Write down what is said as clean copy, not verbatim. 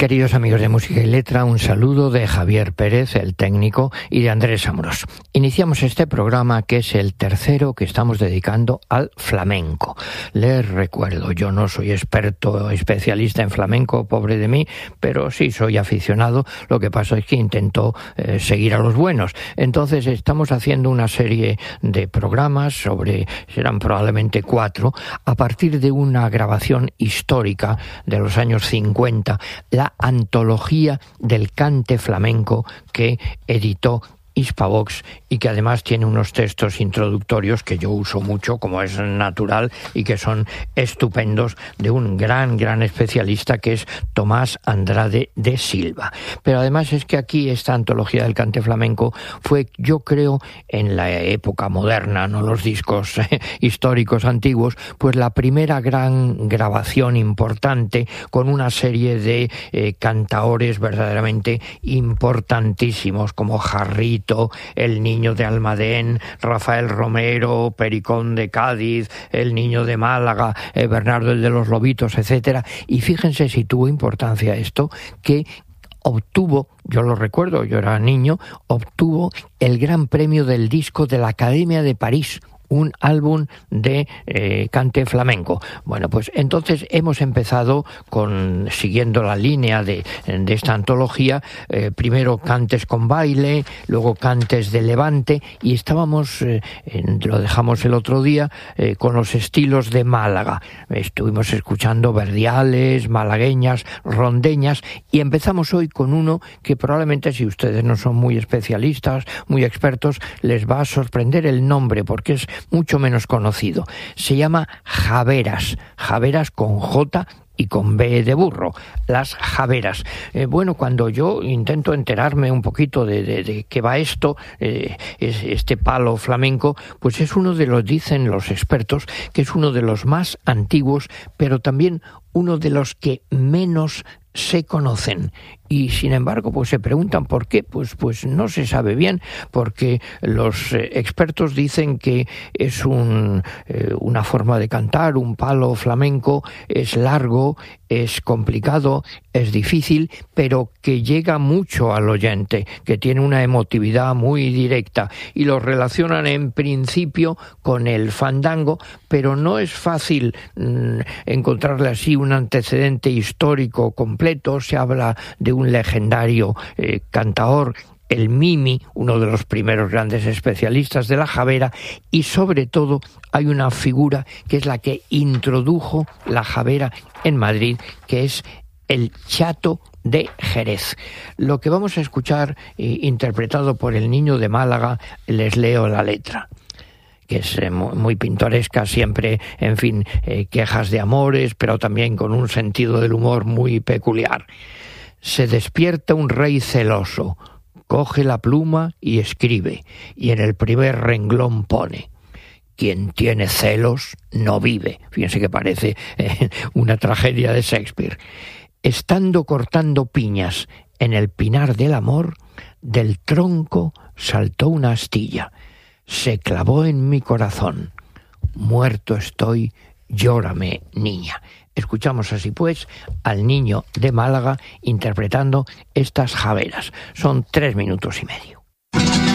Queridos amigos de Música y Letra, un saludo de Javier Pérez, el técnico, y de Andrés Amorós. Iniciamos este programa, que es el tercero que estamos dedicando al flamenco. Les recuerdo, yo no soy experto, especialista en flamenco, pobre de mí, pero sí soy aficionado. Lo que pasa es que intento seguir a los buenos. Entonces estamos haciendo una serie de programas serán probablemente 4, a partir de una grabación histórica de los años 50, la antología del cante flamenco que editó Hispavox y que además tiene unos textos introductorios que yo uso mucho, como es natural, y que son estupendos, de un gran especialista que es Tomás Andrade de Silva. Pero además es que aquí esta antología del cante flamenco fue, yo creo, en la época moderna, no los discos históricos antiguos, pues la primera gran grabación importante con una serie de cantaores verdaderamente importantísimos como Jarrito, el Niño de Almadén, Rafael Romero, Pericón de Cádiz, el Niño de Málaga, Bernardo el de los Lobitos, etcétera. Y fíjense si tuvo importancia esto, que obtuvo, yo lo recuerdo, yo era niño, obtuvo el gran premio del disco de la Academia de París, un álbum de cante flamenco. Bueno, pues entonces hemos empezado siguiendo la línea de esta antología, primero cantes con baile, luego cantes de levante, y estábamos, lo dejamos el otro día, con los estilos de Málaga. Estuvimos escuchando verdiales, malagueñas, rondeñas, y empezamos hoy con uno que probablemente, si ustedes no son muy especialistas, muy expertos, les va a sorprender el nombre, porque es mucho menos conocido. Se llama Javeras, Javeras con J y con B de burro, las Javeras. Bueno, cuando yo intento enterarme un poquito de qué va esto, este palo flamenco, pues es uno de los, dicen los expertos, que es uno de los más antiguos, pero también uno de los que menos se conocen. Y sin embargo, pues se preguntan por qué. Pues no se sabe bien, porque los expertos dicen que es una forma de cantar, un palo flamenco, es largo, es complicado, es difícil, pero que llega mucho al oyente, que tiene una emotividad muy directa, y lo relacionan en principio con el fandango, pero no es fácil encontrarle así un antecedente histórico completo. Se habla de un legendario cantaor, el Mimi, uno de los primeros grandes especialistas de la javera, y sobre todo hay una figura que es la que introdujo la javera en Madrid, que es el Chato de Jerez. Lo que vamos a escuchar, interpretado por el Niño de Málaga, les leo la letra, que es muy pintoresca, siempre, en fin, quejas de amores, pero también con un sentido del humor muy peculiar. Se despierta un rey celoso, coge la pluma y escribe, y en el primer renglón pone: quien tiene celos no vive. Fíjense que parece una tragedia de Shakespeare. Estando cortando piñas en el pinar del amor, del tronco saltó una astilla, se clavó en mi corazón. Muerto estoy, llórame, niña. Escuchamos así pues al Niño de Málaga interpretando estas javeras. Son 3 minutos y medio.